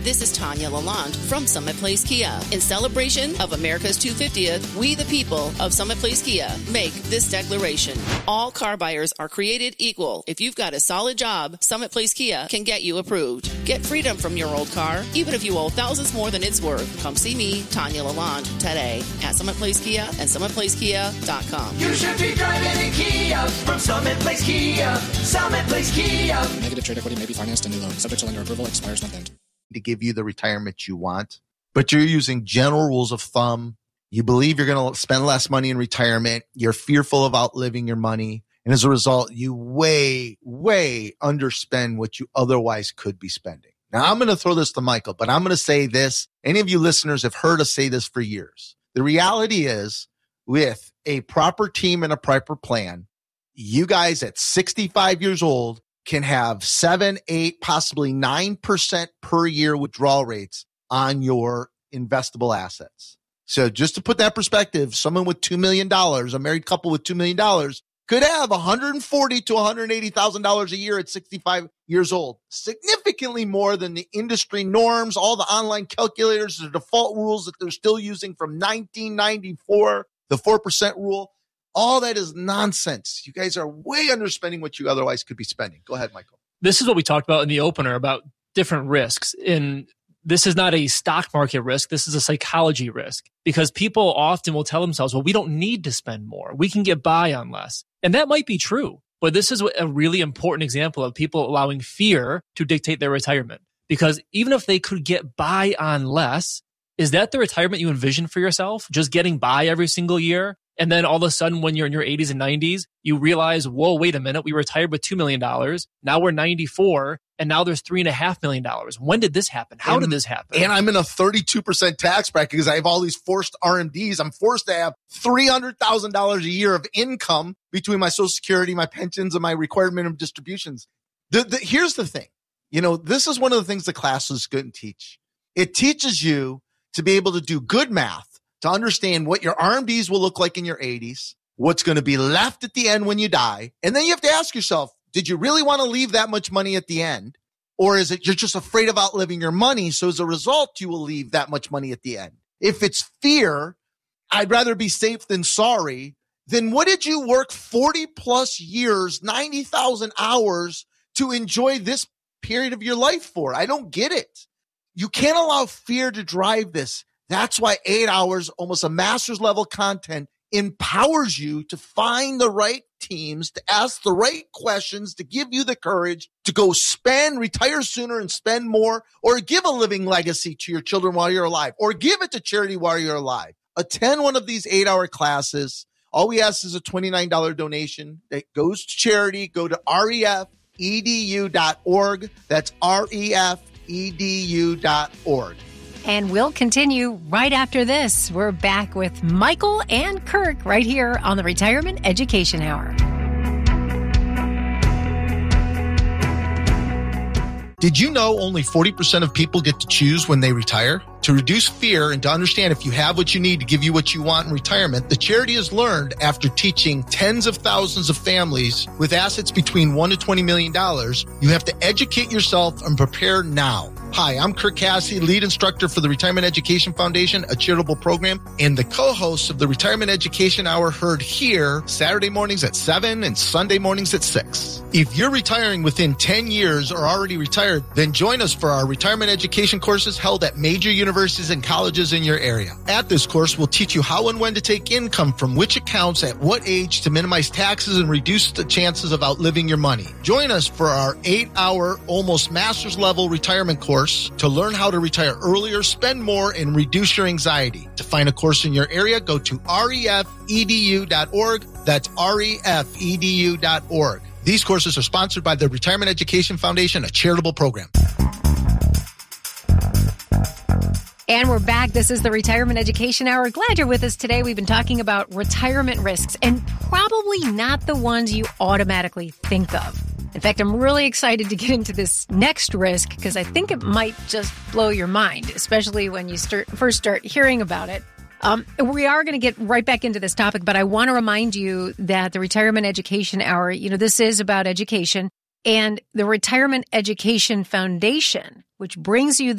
This is Tanya Lalonde from Summit Place Kia. In celebration of America's 250th, we the people of Summit Place Kia make this declaration. All car buyers are created equal. If you've got a solid job, Summit Place Kia can get you approved. Get freedom from your old car, even if you owe thousands more than it's worth. Come see me, Tanya Lalonde, today at Summit Place Kia and SummitPlaceKia.com. You should be driving a Kia from Summit Place Kia. Summit Place Kia. Negative trade equity may be financed in new loan. Subject to lender approval. Expires month end. To give you the retirement you want, but you're using general rules of thumb. You believe you're going to spend less money in retirement. You're fearful of outliving your money. And as a result, you way underspend what you otherwise could be spending. Now, I'm going to throw this to Michael, but I'm going to say this. Any of you listeners have heard us say this for years. The reality is, with a proper team and a proper plan, you guys at 65 years old can have 7, 8, possibly 9% per year withdrawal rates on your investable assets. So just to put that in perspective, someone with $2 million, a married couple with $2 million, could have $140,000 to $180,000 a year at 65 years old. Significantly more than the industry norms, all the online calculators, the default rules that they're still using from 1994, the 4% rule. All that is nonsense. You guys are way underspending what you otherwise could be spending. Go ahead, Michael. This is what we talked about in the opener about different risks. This is not a stock market risk. This is a psychology risk, because people often will tell themselves, well, we don't need to spend more. We can get by on less. And that might be true. But this is a really important example of people allowing fear to dictate their retirement. Because even if they could get by on less, is that the retirement you envision for yourself? Just getting by every single year? And then all of a sudden, when you're in your 80s and 90s, you realize, whoa, wait a minute, we retired with $2 million. Now we're 94, and now there's $3.5 million. When did this happen? How did this happen? And I'm in a 32% tax bracket because I have all these forced RMDs. I'm forced to have $300,000 a year of income between my Social Security, my pensions, and my required minimum distributions. Here's the thing. This is one of the things the classes couldn't teach. It teaches you to be able to do good math, to understand what your RMDs will look like in your 80s, what's going to be left at the end when you die. And then you have to ask yourself, did you really want to leave that much money at the end? Or is it you're just afraid of outliving your money, so as a result, you will leave that much money at the end? If it's fear, I'd rather be safe than sorry, then what did you work 40 plus years, 90,000 hours to enjoy this period of your life for? I don't get it. You can't allow fear to drive this. That's why 8 hours, almost a master's level content, empowers you to find the right teams, to ask the right questions, to give you the courage to go retire sooner and spend more, or give a living legacy to your children while you're alive, or give it to charity while you're alive. Attend one of these 8-hour classes. All we ask is a $29 donation that goes to charity. Go to refedu.org. That's refedu.org. And we'll continue right after this. We're back with Michael and Kirk right here on the Retirement Education Hour. Did you know only 40% of people get to choose when they retire? To reduce fear and to understand if you have what you need to give you what you want in retirement, the charity has learned after teaching tens of thousands of families with assets between $1 to $20 million, you have to educate yourself and prepare now. Hi, I'm Kirk Cassidy, lead instructor for the Retirement Education Foundation, a charitable program, and the co-host of the Retirement Education Hour, heard here Saturday mornings at 7 and Sunday mornings at 6. If you're retiring within 10 years or already retired, then join us for our retirement education courses held at major universities and colleges in your area. At this course, we'll teach you how and when to take income from which accounts at what age to minimize taxes and reduce the chances of outliving your money. Join us for our 8-hour, almost master's level retirement course to learn how to retire earlier, spend more, and reduce your anxiety. To find a course in your area, go to refedu.org. That's refedu.org. These courses are sponsored by the Retirement Education Foundation, a charitable program. And we're back. This is the Retirement Education Hour. Glad you're with us today. We've been talking about retirement risks, and probably not the ones you automatically think of. In fact, I'm really excited to get into this next risk because I think it might just blow your mind, especially when you first start hearing about it. We are going to get right back into this topic, but I want to remind you that the Retirement Education Hour, this is about education, and the Retirement Education Foundation, which brings you